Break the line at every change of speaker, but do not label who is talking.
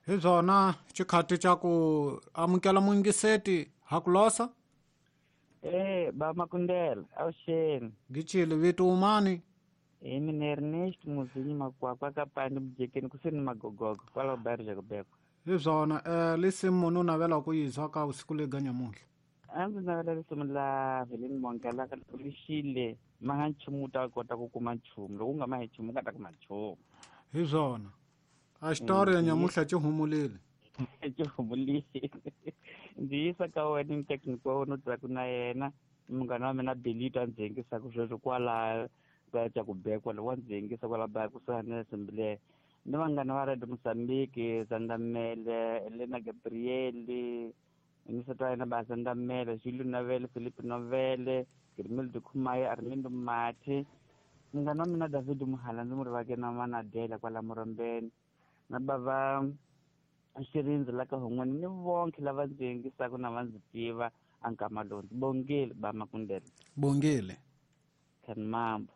hi byona xikhati xa ku amukela muingiseti hakulosa
ba Makundela avuxeni
gichile vito umani
imi ni Ernest Muzinyi Makwakwa kapandi mujekeni kusini magogogo kwala bari jakubekwa
hi byona lisimu munhu navela ku yizwa ka usiku lega nyamuhla
a ndzi navela risimu la Veleni Mongelaka lixile ma nga nchumu u ta kota ku kuma nchumu loko u nga ma hi nchumu u nga ta kuma nchumu
hi byona a xitori ya nyamuhla xi humulile
cihumulile ndzi yisa ka wena imtekniki wa wena u tsaku na yena munghana wa mina Belito a ndzi yengisaku sweswo kwala ka Jakubekwa loko wa ndzi yengisa kwala baya kusuhani simbileyo ni vanghana va Radio Mozambique Zandamele Elena Gabrieli inisati wa yena ba Zandamele Julie Novele Philip Novele Grimildo Khumaya Armindo Mati munghana wa mina David Muhala ndzi mu rivake na Manadela kwala Murambeni na bava Xirinzi la ka Hongweni ni vonke lava ndzi yengisaka na va ndzi tiva ankamalonzi bongile ba Makundela
bongile
Khan Mambo